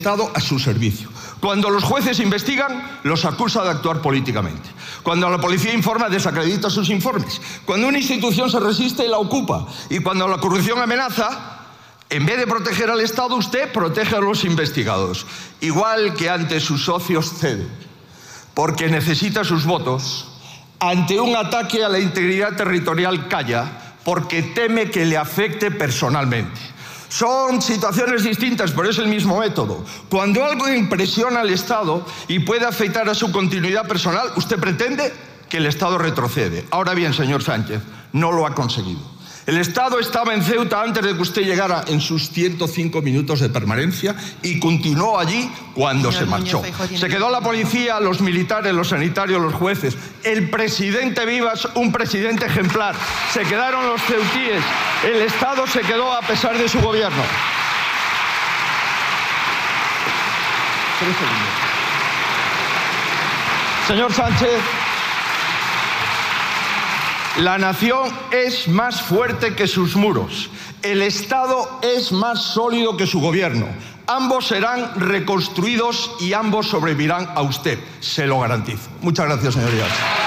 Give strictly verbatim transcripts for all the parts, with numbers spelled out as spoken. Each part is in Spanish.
Estado a su servicio. Cuando los jueces investigan, los acusa de actuar políticamente. Cuando la policía informa, desacredita sus informes. Cuando una institución se resiste, la ocupa. Y cuando la corrupción amenaza, en vez de proteger al Estado, usted protege a los investigados. Igual que ante sus socios cede, porque necesita sus votos. Ante un ataque a la integridad territorial calla, porque teme que le afecte personalmente. Son situaciones distintas, pero es el mismo método. Cuando algo impresiona al Estado y puede afectar a su continuidad personal, usted pretende que el Estado retrocede. Ahora bien, señor Sánchez, no lo ha conseguido. El Estado estaba en Ceuta antes de que usted llegara en sus ciento cinco minutos de permanencia y continuó allí cuando se marchó. Se quedó la policía, los militares, los sanitarios, los jueces. El presidente Vivas, un presidente ejemplar. Se quedaron los ceutíes. El Estado se quedó a pesar de su gobierno. Tres segundos. Señor Sánchez, la nación es más fuerte que sus muros. El Estado es más sólido que su gobierno. Ambos serán reconstruidos y ambos sobrevivirán a usted. Se lo garantizo. Muchas gracias, señorías.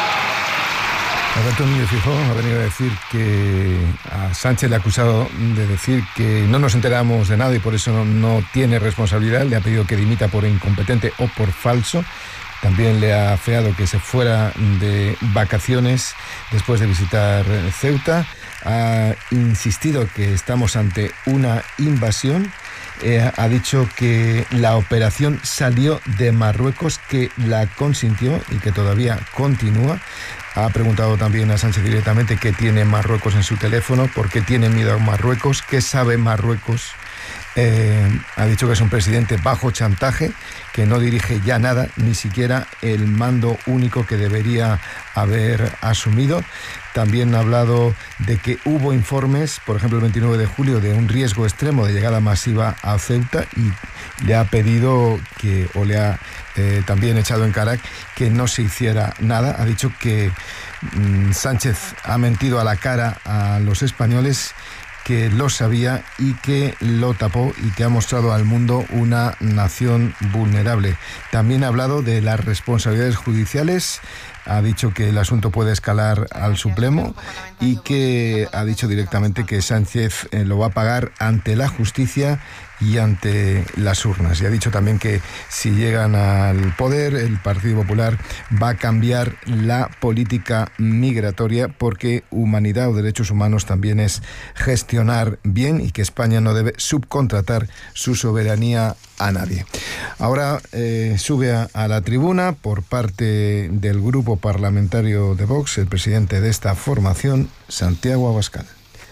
Alberto Núñez Feijóo ha venido a decir que a Sánchez le ha acusado de decir que no nos enteramos de nada y por eso no, no tiene responsabilidad. Le ha pedido que dimita por incompetente o por falso. También le ha afeado que se fuera de vacaciones después de visitar Ceuta. Ha insistido que estamos ante una invasión. Eh, ha dicho que la operación salió de Marruecos, que la consintió y que todavía continúa. Ha preguntado también a Sánchez directamente qué tiene Marruecos en su teléfono, por qué tiene miedo a Marruecos, qué sabe Marruecos. Eh, ha dicho que es un presidente bajo chantaje, que no dirige ya nada, ni siquiera el mando único que debería haber asumido. También ha hablado de que hubo informes, por ejemplo el veintinueve de julio, de un riesgo extremo de llegada masiva a Ceuta y le ha pedido que, o le ha eh, también echado en cara que no se hiciera nada. Ha dicho que mmm, Sánchez ha mentido a la cara a los españoles, que lo sabía y que lo tapó y que ha mostrado al mundo una nación vulnerable. También ha hablado de las responsabilidades judiciales, ha dicho que el asunto puede escalar al Supremo y que ha dicho directamente que Sánchez eh, lo va a pagar ante la justicia y ante las urnas. Y ha dicho también que si llegan al poder, el Partido Popular va a cambiar la política migratoria, porque humanidad o derechos humanos también es gestionar bien y que España no debe subcontratar su soberanía a nadie. Ahora eh, sube a, a la tribuna por parte del grupo parlamentario de Vox el presidente de esta formación, Santiago Abascal.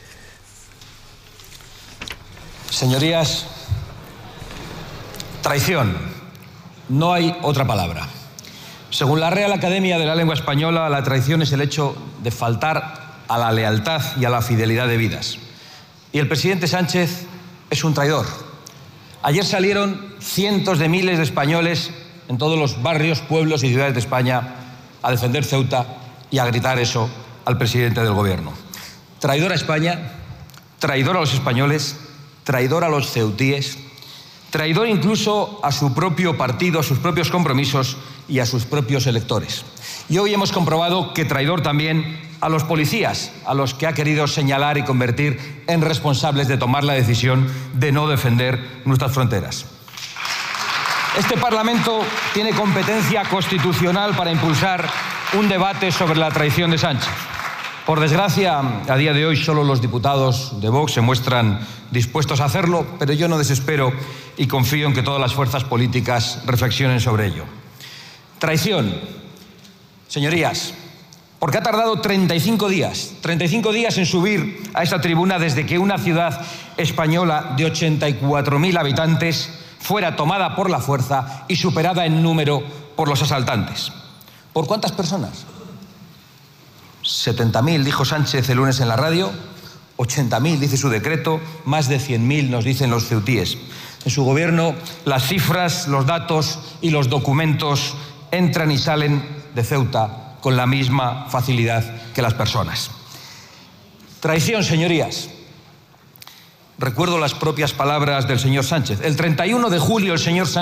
Señorías, traición. No hay otra palabra. Según la Real Academia de la Lengua Española, la traición es el hecho de faltar a la lealtad y a la fidelidad debidas. Y el presidente Sánchez es un traidor. Ayer salieron cientos de miles de españoles en todos los barrios, pueblos y ciudades de España a defender Ceuta y a gritar eso al presidente del gobierno. Traidor a España, traidor a los españoles, traidor a los ceutíes, traidor incluso a su propio partido, a sus propios compromisos y a sus propios electores. Y hoy hemos comprobado que traidor también a los policías, a los que ha querido señalar y convertir en responsables de tomar la decisión de no defender nuestras fronteras. Este Parlamento tiene competencia constitucional para impulsar un debate sobre la traición de Sánchez. Por desgracia, a día de hoy solo los diputados de Vox se muestran dispuestos a hacerlo, pero yo no desespero y confío en que todas las fuerzas políticas reflexionen sobre ello. Traición. Señorías, porque ha tardado treinta y cinco días, treinta y cinco días en subir a esta tribuna desde que una ciudad española de ochenta y cuatro mil habitantes fuera tomada por la fuerza y superada en número por los asaltantes. ¿Por cuántas personas? setenta mil, dijo Sánchez el lunes en la radio, ochenta mil, dice su decreto, más de cien mil, nos dicen los ceutíes. En su gobierno, las cifras, los datos y los documentos entran y salen de Ceuta con la misma facilidad que las personas. Traición, señorías. recuerdo las propias palabras del señor Sánchez. El treinta y uno de julio el señor Sánchez